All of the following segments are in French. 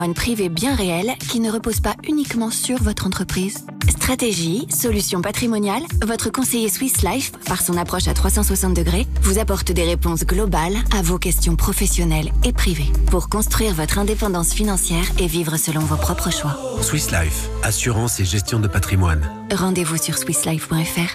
Privé bien réel qui ne repose pas uniquement sur votre entreprise. Stratégie, solutions patrimoniales, votre conseiller Swiss Life, par son approche à 360 degrés, vous apporte des réponses globales à vos questions professionnelles et privées pour construire votre indépendance financière et vivre selon vos propres choix. Swiss Life, assurance et gestion de patrimoine. Rendez-vous sur swisslife.fr.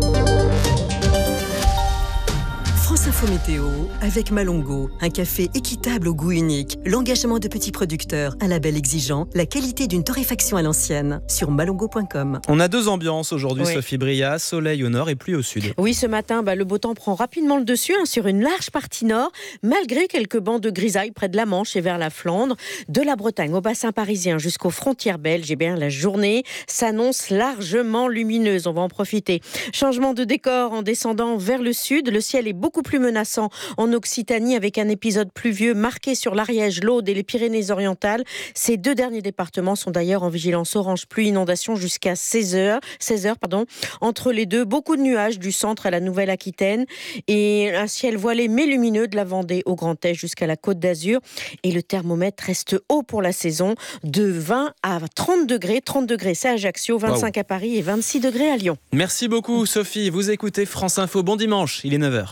France Info Météo avec Malongo, un café équitable au goût unique, l'engagement de petits producteurs, un label exigeant, la qualité d'une torréfaction à l'ancienne, sur malongo.com. On a deux ambiances aujourd'hui, Oui. Sophie Bria, soleil au nord et pluie au sud. Oui, ce matin, le beau temps prend rapidement le dessus sur une large partie nord, malgré quelques bancs de grisaille près de la Manche et vers la Flandre. De la Bretagne au bassin parisien jusqu'aux frontières belges, la journée s'annonce largement lumineuse. On va en profiter. Changement de décor en descendant vers le sud. Le ciel est beaucoup plus menaçant en Occitanie avec un épisode pluvieux marqué sur l'Ariège, l'Aude et les Pyrénées-Orientales. Ces deux derniers départements sont d'ailleurs en vigilance orange pluie-inondation jusqu'à 16 heures. Entre les deux, beaucoup de nuages du centre à la Nouvelle-Aquitaine et un ciel voilé mais lumineux de la Vendée au Grand Est jusqu'à la Côte d'Azur. Et le thermomètre reste haut pour la saison, de 20 à 30 degrés. 30 degrés, c'est à Ajaccio, 25 à Paris et 26 degrés à Lyon. Merci beaucoup Sophie, vous écoutez France Info, bon dimanche, il est 9h.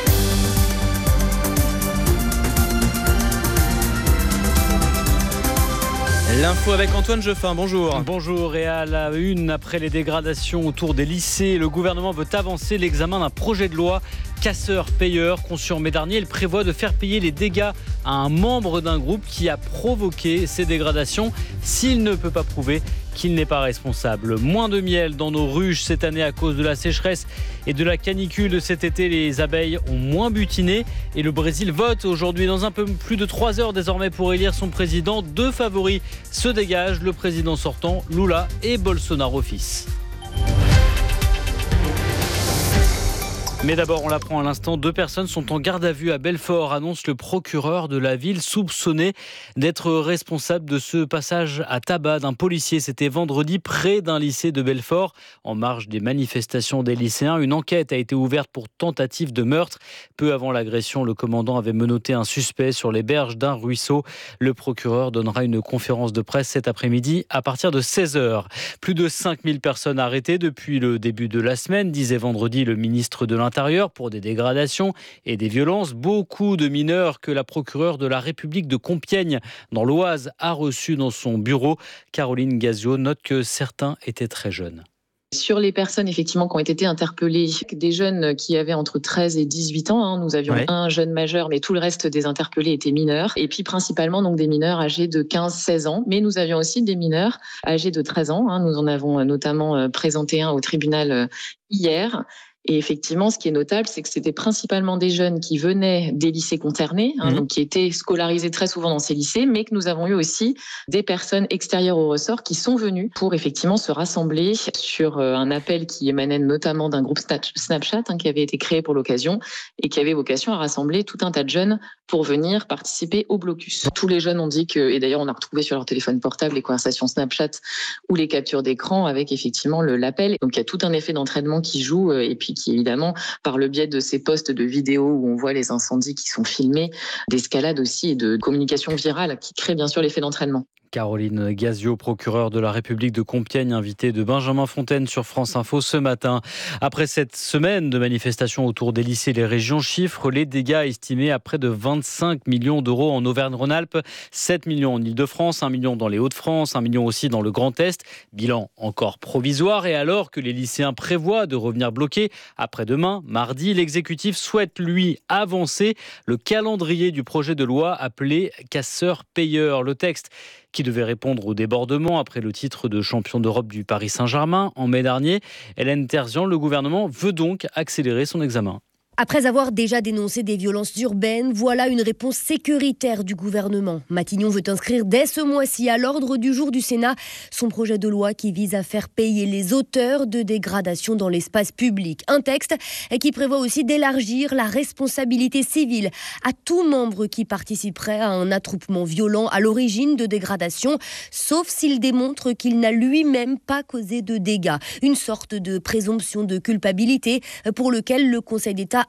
L'info avec Antoine Jeffin, bonjour. Bonjour, et à la une, après les dégradations autour des lycées, le gouvernement veut avancer l'examen d'un projet de loi casseur-payeur. Conçu en mai dernier, il prévoit de faire payer les dégâts à un membre d'un groupe qui a provoqué ces dégradations s'il ne peut pas prouver qu'il n'est pas responsable. Moins de miel dans nos ruches cette année à cause de la sécheresse et de la canicule de cet été. Les abeilles ont moins butiné et le Brésil vote aujourd'hui dans un peu plus de 3 heures désormais pour élire son président. Deux favoris se dégagent, le président sortant Lula et Bolsonaro fils. Mais d'abord, on l'apprend à l'instant, 2 personnes sont en garde à vue à Belfort, annonce le procureur de la ville, soupçonné d'être responsable de ce passage à tabac d'un policier. C'était vendredi près d'un lycée de Belfort. En marge des manifestations des lycéens, une enquête a été ouverte pour tentative de meurtre. Peu avant l'agression, le commandant avait menotté un suspect sur les berges d'un ruisseau. Le procureur donnera une conférence de presse cet après-midi à partir de 16h. Plus de 5000 personnes arrêtées depuis le début de la semaine, disait vendredi le ministre de l'Intérieur, pour des dégradations et des violences. Beaucoup de mineurs que la procureure de la République de Compiègne dans l'Oise a reçus dans son bureau. Caroline Gazio note que certains étaient très jeunes. Sur les personnes effectivement qui ont été interpellées, des jeunes qui avaient entre 13 et 18 ans, nous avions un jeune majeur, mais tout le reste des interpellés étaient mineurs. Et puis principalement donc des mineurs âgés de 15-16 ans, mais nous avions aussi des mineurs âgés de 13 ans. Nous en avons notamment présenté un au tribunal hier. Et effectivement, ce qui est notable, c'est que c'était principalement des jeunes qui venaient des lycées concernés, donc qui étaient scolarisés très souvent dans ces lycées, mais que nous avons eu aussi des personnes extérieures au ressort qui sont venues pour effectivement se rassembler sur un appel qui émanait notamment d'un groupe Snapchat qui avait été créé pour l'occasion et qui avait vocation à rassembler tout un tas de jeunes pour venir participer au blocus. Tous les jeunes ont dit que, et d'ailleurs on a retrouvé sur leur téléphone portable les conversations Snapchat ou les captures d'écran avec effectivement l'appel. Donc il y a tout un effet d'entraînement qui joue et puis qui évidemment, par le biais de ces posts de vidéos où on voit les incendies qui sont filmés, d'escalade aussi et de communication virale qui crée bien sûr l'effet d'entraînement. Caroline Gazio, procureure de la République de Compiègne, invitée de Benjamin Fontaine sur France Info ce matin. Après cette semaine de manifestations autour des lycées, les régions chiffrent les dégâts estimés à près de 25 millions d'euros en Auvergne-Rhône-Alpes, 7 millions en Ile-de-France, 1 million dans les Hauts-de-France, 1 million aussi dans le Grand Est. Bilan encore provisoire et alors que les lycéens prévoient de revenir bloqués après-demain, mardi, l'exécutif souhaite lui avancer le calendrier du projet de loi appelé casseur-payeur. Le texte qui devait répondre au débordement après le titre de champion d'Europe du Paris Saint-Germain en mai dernier. Hélène Terzian, le gouvernement veut donc accélérer son examen. Après avoir déjà dénoncé des violences urbaines, voilà une réponse sécuritaire du gouvernement. Matignon veut inscrire dès ce mois-ci à l'ordre du jour du Sénat son projet de loi qui vise à faire payer les auteurs de dégradations dans l'espace public. Un texte qui prévoit aussi d'élargir la responsabilité civile à tout membre qui participerait à un attroupement violent à l'origine de dégradations, sauf s'il démontre qu'il n'a lui-même pas causé de dégâts. Une sorte de présomption de culpabilité pour lequel le Conseil d'État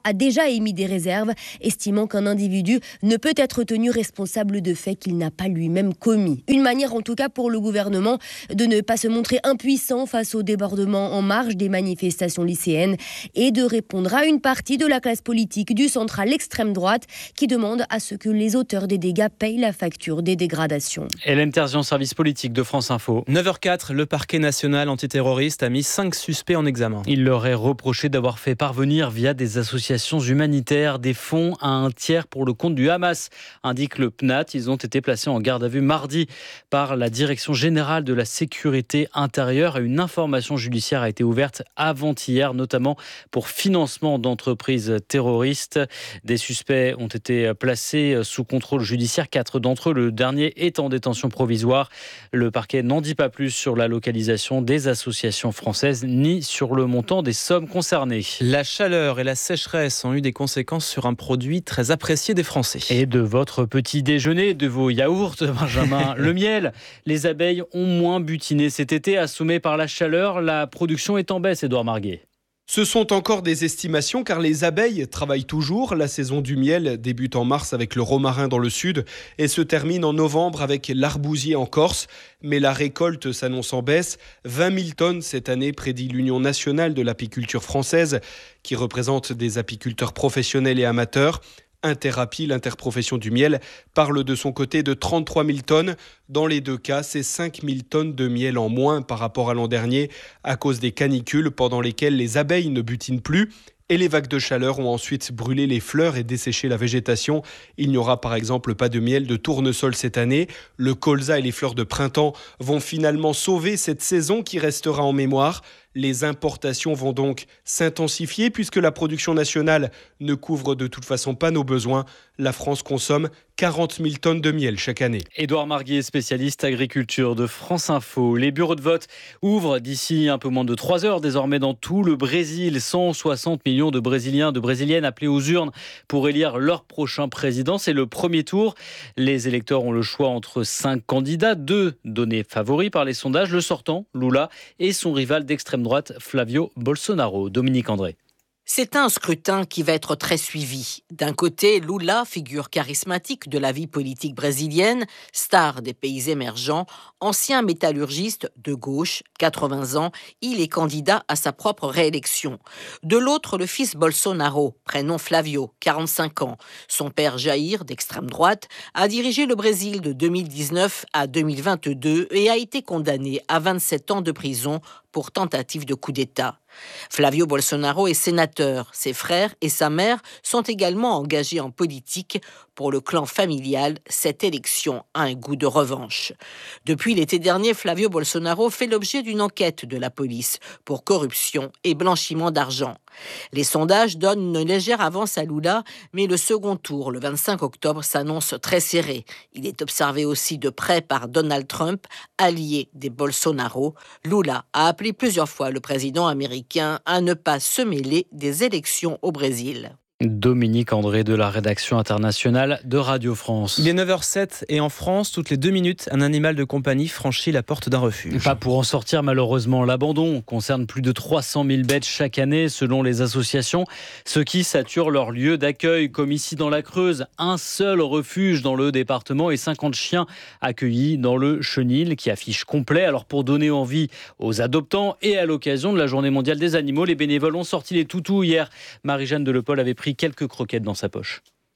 a déjà émis des réserves, estimant qu'un individu ne peut être tenu responsable de faits qu'il n'a pas lui-même commis. Une manière en tout cas pour le gouvernement de ne pas se montrer impuissant face au débordement en marge des manifestations lycéennes et de répondre à une partie de la classe politique du centre à l'extrême droite qui demande à ce que les auteurs des dégâts payent la facture des dégradations. Hélène Terzian, service politique de France Info. 9h04, le parquet national antiterroriste a mis 5 suspects en examen. Il leur est reproché d'avoir fait parvenir via des associations humanitaires des fonds à un tiers pour le compte du Hamas, indique le PNAT. Ils ont été placés en garde à vue mardi par la Direction générale de la sécurité intérieure. Une information judiciaire a été ouverte avant-hier, notamment pour financement d'entreprises terroristes. Des suspects ont été placés sous contrôle judiciaire. 4 d'entre eux, le dernier, est en détention provisoire. Le parquet n'en dit pas plus sur la localisation des associations françaises ni sur le montant des sommes concernées. La chaleur et la sécheresse ont eu des conséquences sur un produit très apprécié des Français. Et de votre petit déjeuner, de vos yaourts, Benjamin, le miel. Les abeilles ont moins butiné cet été, assommées par la chaleur. La production est en baisse, Édouard Marguet. Ce sont encore des estimations car les abeilles travaillent toujours. La saison du miel débute en mars avec le romarin dans le sud et se termine en novembre avec l'arbousier en Corse. Mais la récolte s'annonce en baisse. 20 000 tonnes cette année, prédit l'Union nationale de l'apiculture française, qui représente des apiculteurs professionnels et amateurs. Interapi, l'interprofession du miel, parle de son côté de 33 000 tonnes. Dans les deux cas, c'est 5 000 tonnes de miel en moins par rapport à l'an dernier à cause des canicules pendant lesquelles les abeilles ne butinent plus. Et les vagues de chaleur ont ensuite brûlé les fleurs et desséché la végétation. Il n'y aura par exemple pas de miel de tournesol cette année. Le colza et les fleurs de printemps vont finalement sauver cette saison qui restera en mémoire. Les importations vont donc s'intensifier puisque la production nationale ne couvre de toute façon pas nos besoins. La France consomme 40 000 tonnes de miel chaque année. Édouard Marguet, spécialiste agriculture de France Info. Les bureaux de vote ouvrent d'ici un peu moins de 3 heures désormais dans tout le Brésil. 160 millions de Brésiliens, de Brésiliennes appelés aux urnes pour élire leur prochain président. C'est le premier tour. Les électeurs ont le choix entre 5 candidats, 2 donnés favoris par les sondages. Le sortant, Lula, et son rival d'extrême droite, Flavio Bolsonaro. Dominique André. C'est un scrutin qui va être très suivi. D'un côté, Lula, figure charismatique de la vie politique brésilienne, star des pays émergents, ancien métallurgiste de gauche, 80 ans, il est candidat à sa propre réélection. De l'autre, le fils Bolsonaro, prénom Flavio, 45 ans. Son père Jair, d'extrême droite, a dirigé le Brésil de 2019 à 2022 et a été condamné à 27 ans de prison pour tentative de coup d'État. Flavio Bolsonaro est sénateur. Ses frères et sa mère sont également engagés en politique. Pour le clan familial, cette élection a un goût de revanche. Depuis l'été dernier, Flavio Bolsonaro fait l'objet d'une enquête de la police pour corruption et blanchiment d'argent. Les sondages donnent une légère avance à Lula, mais le second tour, le 25 octobre, s'annonce très serré. Il est observé aussi de près par Donald Trump, allié des Bolsonaro. Lula a appelé plusieurs fois le président américain à ne pas se mêler des élections au Brésil. Dominique André de la rédaction internationale de Radio France. Il est 9h07 et en France, toutes les 2 minutes, un animal de compagnie franchit la porte d'un refuge. Pas pour en sortir malheureusement. L'abandon concerne plus de 300 000 bêtes chaque année selon les associations, ce qui sature leur lieu d'accueil, comme ici dans la Creuse. Un seul refuge dans le département et 50 chiens accueillis dans le Chenil qui affiche complet. Alors pour donner envie aux adoptants et à l'occasion de la Journée mondiale des animaux, les bénévoles ont sorti les toutous hier. Marie-Jeanne Delepol avait pris quelques croquettes dans sa poche.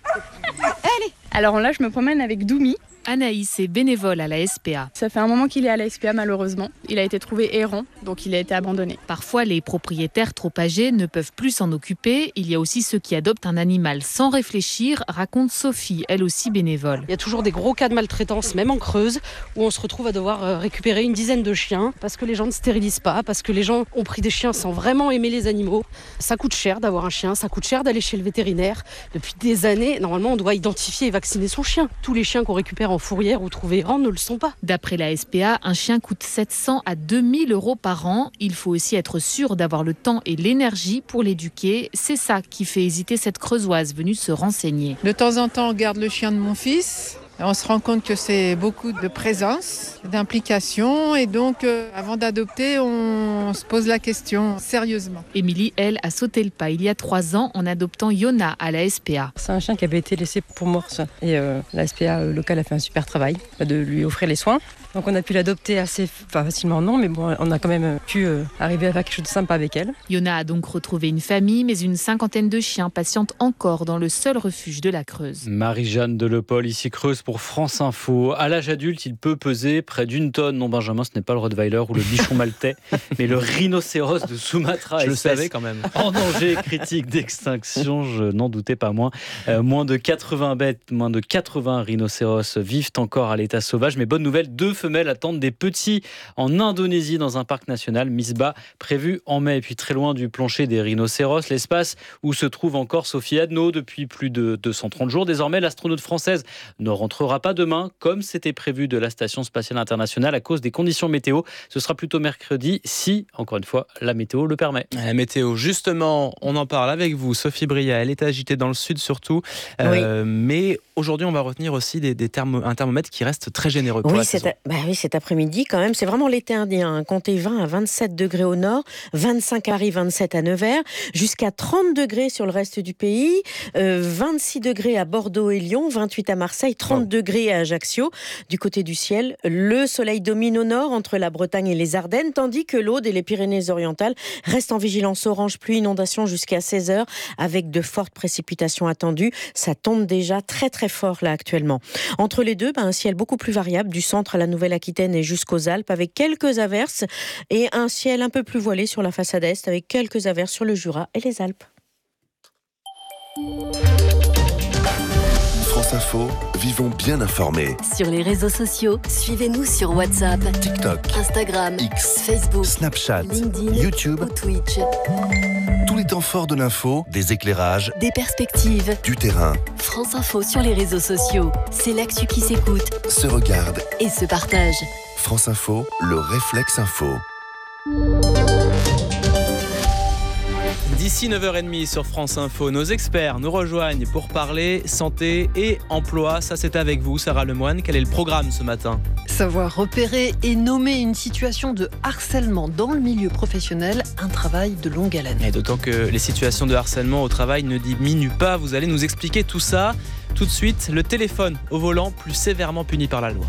Allez. Alors là, je me promène avec Doumi. Anaïs est bénévole à la SPA. Ça fait un moment qu'il est à la SPA malheureusement. Il a été trouvé errant, donc il a été abandonné. Parfois, les propriétaires trop âgés ne peuvent plus s'en occuper. Il y a aussi ceux qui adoptent un animal sans réfléchir, raconte Sophie, elle aussi bénévole. Il y a toujours des gros cas de maltraitance, même en Creuse, où on se retrouve à devoir récupérer une dizaine de chiens parce que les gens ne stérilisent pas, parce que les gens ont pris des chiens sans vraiment aimer les animaux. Ça coûte cher d'avoir un chien, ça coûte cher d'aller chez le vétérinaire. Depuis des années, normalement, on doit identifier et vacciner son chien. Tous les chiens qu'on récupère en fourrière ou trouvés errants ne le sont pas. D'après la SPA, un chien coûte 700 à 2000 € par an. Il faut aussi être sûr d'avoir le temps et l'énergie pour l'éduquer. C'est ça qui fait hésiter cette Creusoise venue se renseigner. De temps en temps, on garde le chien de mon fils. On se rend compte que c'est beaucoup de présence, d'implication et donc avant d'adopter, on se pose la question sérieusement. Émilie, elle, a sauté le pas il y a 3 ans en adoptant Yona à la SPA. C'est un chien qui avait été laissé pour morse et la SPA locale a fait un super travail de lui offrir les soins. Donc on a pu l'adopter assez facilement, non, mais bon, on a quand même pu arriver à faire quelque chose de sympa avec elle. Yona a donc retrouvé une famille, mais une 50aine de chiens patientent encore dans le seul refuge de la Creuse. Marie-Jeanne Delepol, ici Creuse pour France Info. À l'âge adulte, il peut peser près d'1 tonne. Non, Benjamin, ce n'est pas le Rottweiler ou le bichon maltais, mais le rhinocéros de Sumatra. Je le savais quand même. En danger critique d'extinction, je n'en doutais pas moins. Moins de 80 bêtes, moins de 80 rhinocéros vivent encore à l'état sauvage. Mais bonne nouvelle, 2 femelles attendent des petits en Indonésie dans un parc national, Misbah, prévu en mai. Et puis très loin du plancher des rhinocéros, l'espace où se trouve encore Sophie Adno depuis plus de 230 jours. Désormais, l'astronaute française ne rentrera pas demain comme c'était prévu de la Station spatiale internationale à cause des conditions météo. Ce sera plutôt mercredi si, encore une fois, la météo le permet. La météo, justement, on en parle avec vous, Sophie Bria. Elle est agitée dans le sud surtout, Oui. Mais aujourd'hui on va retenir aussi un thermomètre qui reste très généreux pour la saison. Cet après-midi quand même, c'est vraiment l'été indien. Comptez 20 à 27 degrés au nord, 25 à Paris, 27 à Nevers, jusqu'à 30 degrés sur le reste du pays, 26 degrés à Bordeaux et Lyon, 28 à Marseille, 30 degrés à Ajaccio. Du côté du ciel, le soleil domine au nord entre la Bretagne et les Ardennes, tandis que l'Aude et les Pyrénées-Orientales restent en vigilance orange pluie inondation jusqu'à 16h avec de fortes précipitations attendues. Ça tombe déjà très très fort là actuellement. Entre les deux, un ciel beaucoup plus variable du centre à la Nouvelle-Aquitaine et jusqu'aux Alpes avec quelques averses et un ciel un peu plus voilé sur la façade est avec quelques averses sur le Jura et les Alpes. France Info, vivons bien informés. Sur les réseaux sociaux, suivez-nous sur WhatsApp, TikTok, Instagram, X, Facebook, Snapchat, LinkedIn, YouTube ou Twitch. Tous les temps forts de l'info, des éclairages, des perspectives, du terrain. France Info sur les réseaux sociaux, c'est l'actu qui s'écoute, se regarde et se partage. France Info, le réflexe info. D'ici 9h30 sur France Info, nos experts nous rejoignent pour parler santé et emploi. Ça, c'est avec vous, Sarah Lemoine. Quel est le programme ce matin ? Savoir repérer et nommer une situation de harcèlement dans le milieu professionnel, un travail de longue haleine. Et d'autant que les situations de harcèlement au travail ne diminuent pas. Vous allez nous expliquer tout ça. Tout de suite, le téléphone au volant plus sévèrement puni par la loi.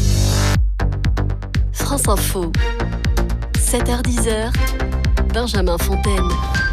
France Info, 7h-10h, Benjamin Fontaine.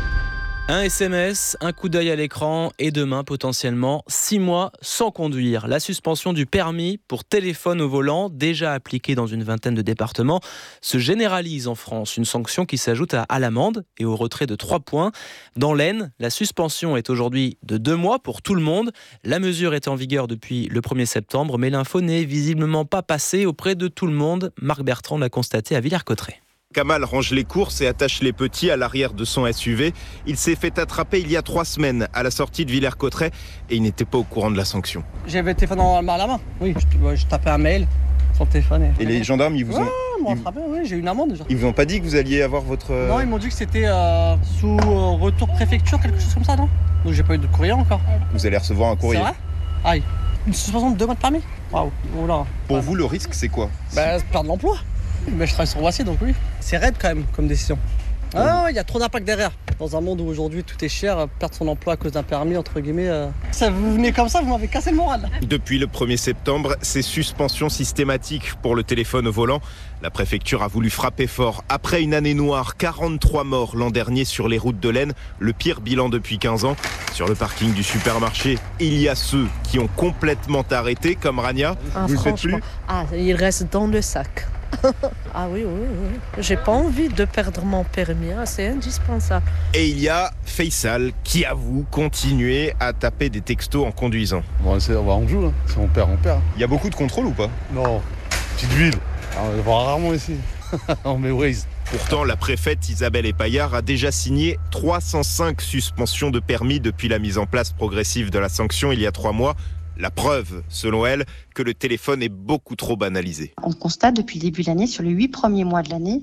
Un SMS, un coup d'œil à l'écran et demain potentiellement 6 mois sans conduire. La suspension du permis pour téléphone au volant, déjà appliquée dans une vingtaine de départements, se généralise en France. Une sanction qui s'ajoute à l'amende et au retrait de 3 points. Dans l'Aisne, la suspension est aujourd'hui de 2 mois pour tout le monde. La mesure est en vigueur depuis le 1er septembre, mais l'info n'est visiblement pas passée auprès de tout le monde. Marc Bertrand l'a constaté à Villers-Cotterêts. Kamal range les courses et attache les petits à l'arrière de son SUV. Il s'est fait attraper il y a 3 semaines à la sortie de Villers-Cotterêts et il n'était pas au courant de la sanction. J'avais le téléphone à la main. Oui, je tapais un mail sur le téléphone. Et les gendarmes, ils vous ont... ils m'ont attrapé, oui, j'ai eu une amende déjà. Ils vous ont pas dit que vous alliez avoir votre... Non, ils m'ont dit que c'était sous retour préfecture, quelque chose comme ça, non ? Donc j'ai pas eu de courrier encore. Vous allez recevoir un courrier. C'est vrai ? Aïe, une suspension de 2 mois de permis ? Waouh, voilà. Pour vous, le risque, c'est quoi ? Perdre l'emploi. Mais je travaille sur Voici, donc oui. C'est raide quand même comme décision. Ah, il y a trop d'impact derrière. Dans un monde où aujourd'hui tout est cher, perdre son emploi à cause d'un permis, entre guillemets... Ça, vous venez comme ça, vous m'avez cassé le moral. Depuis le 1er septembre, c'est suspension systématique pour le téléphone au volant. La préfecture a voulu frapper fort. Après une année noire, 43 morts l'an dernier sur les routes de l'Aisne, le pire bilan depuis 15 ans. Sur le parking du supermarché, il y a ceux qui ont complètement arrêté, comme Rania. Vous le faites plus ? Il reste dans le sac. Ah oui. J'ai pas envie de perdre mon permis, c'est indispensable. Et il y a Faisal qui avoue continuer à taper des textos en conduisant. Bon, on joue, hein. Si on perd, on perd. Il y a beaucoup de contrôles ou pas ? Non, petite ville. On le voit rarement ici. On met Waze. Pourtant, la préfète Isabelle Epaillard a déjà signé 305 suspensions de permis depuis la mise en place progressive de la sanction il y a 3 mois. La preuve, selon elle, que le téléphone est beaucoup trop banalisé. On constate depuis le début de l'année, sur les 8 premiers mois de l'année,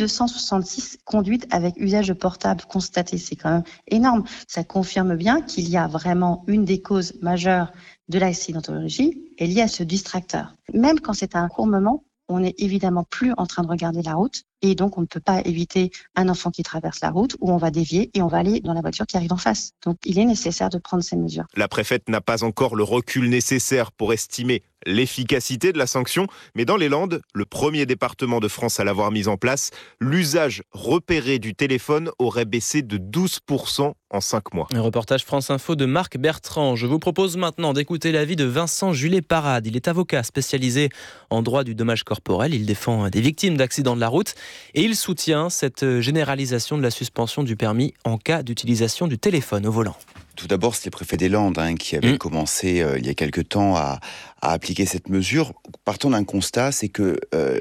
1266 conduites avec usage de portable constatées. C'est quand même énorme. Ça confirme bien qu'il y a vraiment une des causes majeures de l'accidentologie est liée à ce distracteur. Même quand c'est un court moment, on n'est évidemment plus en train de regarder la route et donc on ne peut pas éviter un enfant qui traverse la route où on va dévier et on va aller dans la voiture qui arrive en face. Donc il est nécessaire de prendre ces mesures. La préfète n'a pas encore le recul nécessaire pour estimer l'efficacité de la sanction, mais dans les Landes, le premier département de France à l'avoir mise en place, l'usage repéré du téléphone aurait baissé de 12% en 5 mois. Un reportage France Info de Marc Bertrand. Je vous propose maintenant d'écouter l'avis de Vincent Julet-Parade. Il est avocat spécialisé en droit du dommage corporel. Il défend des victimes d'accidents de la route et il soutient cette généralisation de la suspension du permis en cas d'utilisation du téléphone au volant. Tout d'abord, c'est le préfet des Landes qui avait commencé il y a quelque temps à appliquer cette mesure. Partant d'un constat, c'est que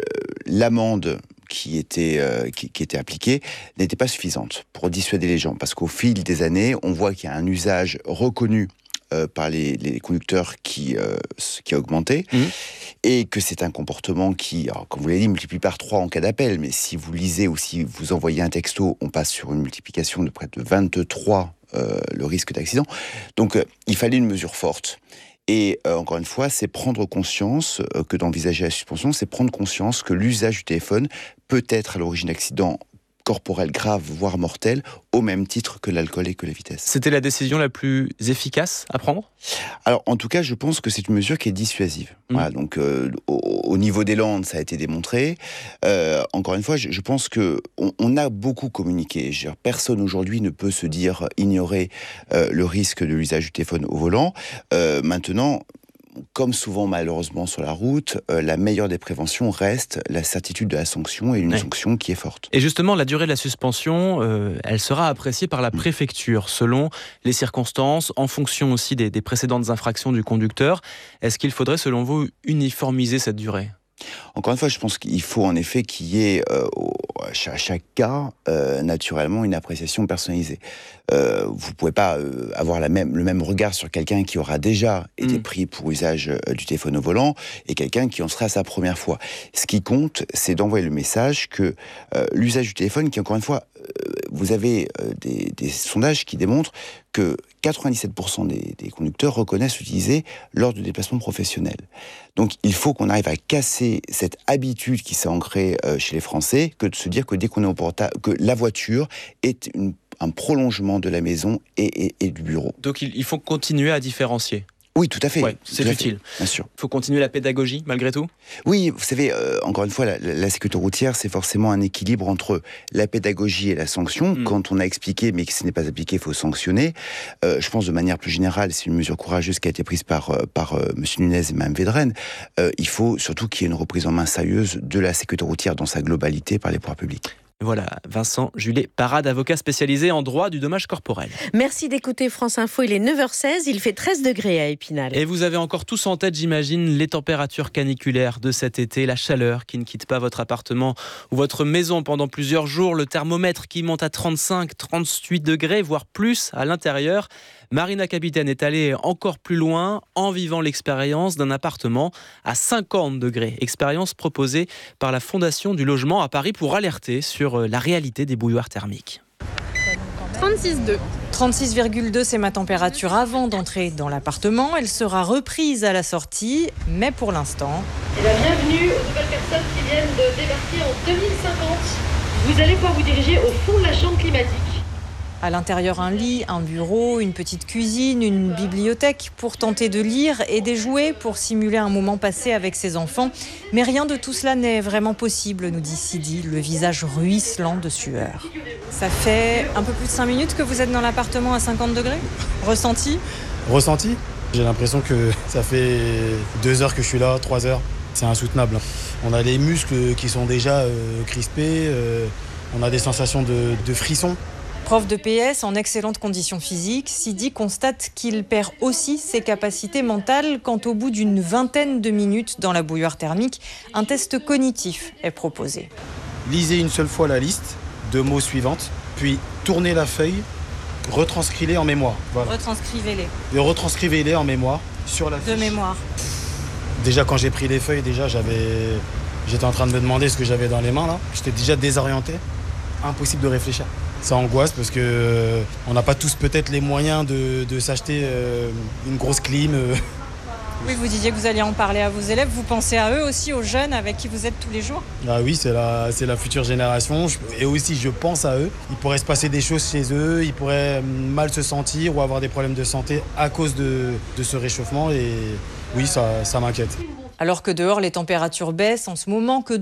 l'amende qui était appliquée n'était pas suffisante pour dissuader les gens. Parce qu'au fil des années, on voit qu'il y a un usage reconnu par les conducteurs qui a augmenté et que c'est un comportement qui, alors, comme vous l'avez dit, multiplie par 3 en cas d'appel. Mais si vous lisez ou si vous envoyez un texto, on passe sur une multiplication de près de 23 le risque d'accident. Donc, il fallait une mesure forte. Et encore une fois, c'est prendre conscience que d'envisager la suspension, c'est prendre conscience que l'usage du téléphone peut être à l'origine d'accidents corporels graves, voire mortels, au même titre que l'alcool et que la vitesse. C'était la décision la plus efficace à prendre ? Alors, en tout cas, je pense que c'est une mesure qui est dissuasive. Voilà, donc, au niveau des Landes, ça a été démontré. Encore une fois, je pense qu'on a beaucoup communiqué. Personne aujourd'hui ne peut se dire ignorer le risque de l'usage du téléphone au volant. Maintenant, comme souvent malheureusement sur la route, la meilleure des préventions reste la certitude de la sanction et une sanction qui est forte. Et justement, la durée de la suspension, elle sera appréciée par la préfecture selon les circonstances, en fonction aussi des précédentes infractions du conducteur. Est-ce qu'il faudrait, selon vous, uniformiser cette durée ? Encore une fois, je pense qu'il faut en effet qu'il y ait à chaque cas, naturellement, une appréciation personnalisée. Vous ne pouvez pas avoir le même regard sur quelqu'un qui aura déjà été pris pour usage du téléphone au volant et quelqu'un qui en sera à sa première fois. Ce qui compte, c'est d'envoyer le message que l'usage du téléphone, qui encore une fois, vous avez des sondages qui démontrent que 97% des conducteurs reconnaissent l'utiliser lors de déplacements professionnels. Donc il faut qu'on arrive à casser cette habitude qui s'est ancrée chez les Français, que de se dire que dès qu'on est au portable, que la voiture est un prolongement de la maison et du bureau. Donc il faut continuer à différencier. Oui, tout à fait. Ouais, c'est utile. Bien sûr. Il faut continuer la pédagogie, malgré tout ? Oui, vous savez, encore une fois, la sécurité routière, c'est forcément un équilibre entre la pédagogie et la sanction. Quand on a expliqué, mais que ce n'est pas appliqué, il faut sanctionner. Je pense de manière plus générale, c'est une mesure courageuse qui a été prise par M. Nunez et Mme Védrenne. Il faut surtout qu'il y ait une reprise en main sérieuse de la sécurité routière dans sa globalité par les pouvoirs publics. Voilà, Vincent Julet-Parade, avocat spécialisé en droit du dommage corporel. Merci d'écouter France Info, il est 9h16, il fait 13 degrés à Épinal. Et vous avez encore tous en tête, j'imagine, les températures caniculaires de cet été, la chaleur qui ne quitte pas votre appartement ou votre maison pendant plusieurs jours, le thermomètre qui monte à 35, 38 degrés, voire plus à l'intérieur. Marina Capitaine est allée encore plus loin en vivant l'expérience d'un appartement à 50 degrés. Expérience proposée par la Fondation du Logement à Paris pour alerter sur la réalité des bouilloires thermiques. 36,2. 36,2, c'est ma température avant d'entrer dans l'appartement. Elle sera reprise à la sortie, mais pour l'instant... Bienvenue aux nouvelles personnes qui viennent de débarquer en 2050. Vous allez pouvoir vous diriger au fond de la chambre climatique. À l'intérieur, un lit, un bureau, une petite cuisine, une bibliothèque pour tenter de lire et des jouets pour simuler un moment passé avec ses enfants. Mais rien de tout cela n'est vraiment possible, nous dit Sidi, le visage ruisselant de sueur. Ça fait un peu plus de 5 minutes que vous êtes dans l'appartement à 50 degrés. Ressenti ? Ressenti ? J'ai l'impression que ça fait 2 heures que je suis là, 3 heures. C'est insoutenable. On a les muscles qui sont déjà crispés, on a des sensations de frissons. Prof de PS en excellente condition physique, Sidi constate qu'il perd aussi ses capacités mentales quand au bout d'une vingtaine de minutes dans la bouilloire thermique, un test cognitif est proposé. Lisez une seule fois la liste de mots suivantes, puis tournez la feuille, retranscrivez-les en mémoire. Voilà. Retranscrivez-les. Et retranscrivez-les en mémoire sur la fiche. De mémoire. Déjà quand j'ai pris les feuilles, j'étais en train de me demander ce que j'avais dans les mains là. J'étais déjà désorienté, impossible de réfléchir. Ça angoisse parce qu'on n'a pas tous peut-être les moyens de s'acheter une grosse clim Oui, vous disiez que vous alliez en parler à vos élèves. Vous pensez à eux aussi, aux jeunes avec qui vous êtes tous les jours? Ah oui, c'est la future génération. Et aussi, je pense à eux. Il pourrait se passer des choses chez eux, ils pourraient mal se sentir ou avoir des problèmes de santé à cause de ce réchauffement. Et oui, ça m'inquiète. Alors que dehors, les températures baissent en ce moment, que